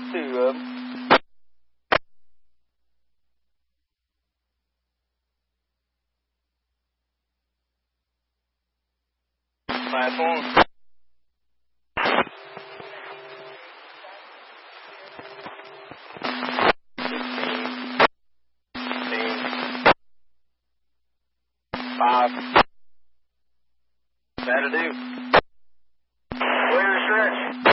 2 of them. Platform. 5. That'll do. Clear stretch.